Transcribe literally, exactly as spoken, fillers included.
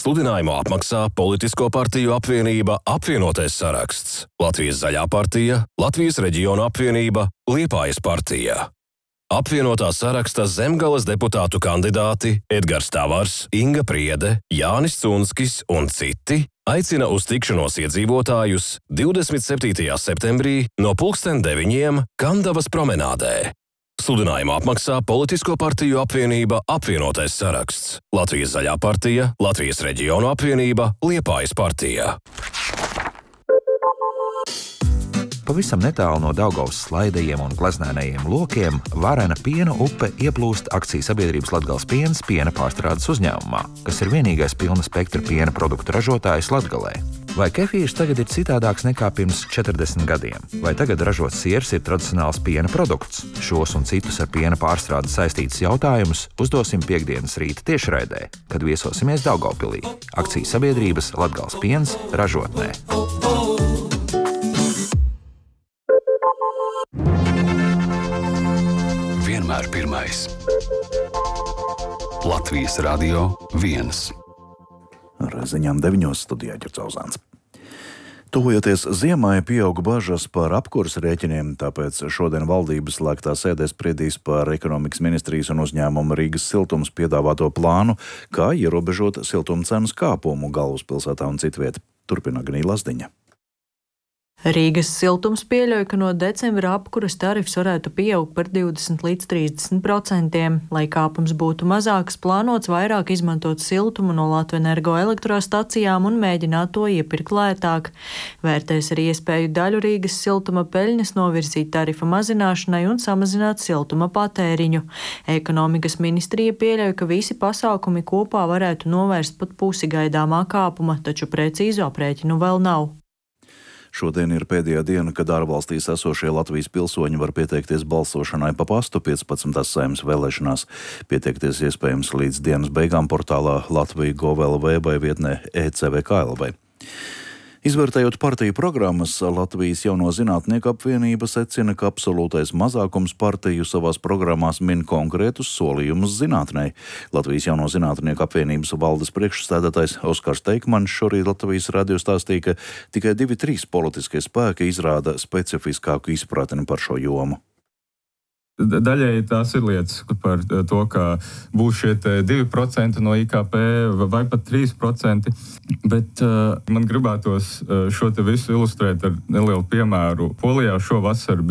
Sludinājumu apmaksā Politisko partiju apvienība Apvienotais saraksts, Latvijas Zaļā partija, Latvijas Reģionu apvienība, Liepājas partija. Apvienotā saraksta Zemgales deputātu kandidāti Edgars Tavars, Inga Priede, Jānis Cunskis un citi aicina uz tikšanos iedzīvotājus divdesmit septītajā septembrī no pulksten deviņiem Kandavas promenādē. Sludinājumu apmaksā Politisko partiju apvienība Apvienotais saraksts, Latvijas Zaļā partija, Latvijas Reģionu apvienība, Liepājas partija. Pavisam netālu no Daugavas slaidajiem un glaznēnējiem lokiem varena piena upe ieplūst akciju sabiedrības Latgales piens piena pārstrādes uzņēmumā, kas ir vienīgais pilna spektra piena produktu ražotājs Latgalē. Vai kefīrs tagad ir citādāks nekā pirms četrdesmit gadiem? Vai tagad ražots siers ir tradicionāls piena produkts? Šos un citus ar piena pārstrādi saistītus jautājumus uzdosim piektdienas rīta tiešraidē, kad viesosimies Daugavpilī, akciju sabiedrības Latgales piens ražotnē. Vienmēr pirmais. Latvijas Radio viens. Ar ziņām deviņos studijā Ģercauzāns. Tuvojoties ziemai, pieauga bažas par apkures rēķiniem, tāpēc šodien valdības slēgtā sēdē spriedīs par ekonomikas ministrijas un uzņēmuma Rīgas siltums piedāvāto plānu, kā ierobežot siltuma cenas kāpumu galvaspilsētā un citviet. Turpina Gnīla Lazdiņa. Rīgas siltums pieļauj, ka no decembra apkuras tarifs varētu pieaugt par divdesmit līdz trīsdesmit procentiem. Lai kāpums būtu mazāks, plānots vairāk izmantot siltumu no Latvenergo elektrostacijām un mēģināt to iepirkt lētāk. Vērtēs arī iespēju daļu Rīgas siltuma peļņas novirzīt tarifa mazināšanai un samazināt siltuma patēriņu. Ekonomikas ministrija pieļauj, ka visi pasākumi kopā varētu novērst pat pusi gaidāmā kāpuma, taču precīzu aprēķinu vēl nav. Šodien ir pēdējā diena, kad ārvalstīs esošie Latvijas pilsoņi var pieteikties balsošanai pa pastu piecpadsmitās Saeimas vēlēšanās. Pieteikties iespējams līdz dienas beigām portālā Latvija Gov L V vai vietnē E C V K L V. Izvērtējot partiju programmas, Latvijas Jauno zinātnieku apvienība secina, ka absolūtais mazākums partiju savās programmās min konkrētus solījumus zinātnei. Latvijas Jauno zinātnieku apvienības valdes priekšsēdētājs Oskars Teikmanis šorīt Latvijas radio stāstīja, ka tikai divi trīs politiskie spēki izrāda specifiskāku izpratni par šo jomu. Daļēji tās ir lietas par to, ka būs šie divi procenti no I K P vai pat trīs procenti, bet uh, man gribētos šo te visu ilustrēt ar nelielu piemēru. Polijā šovasar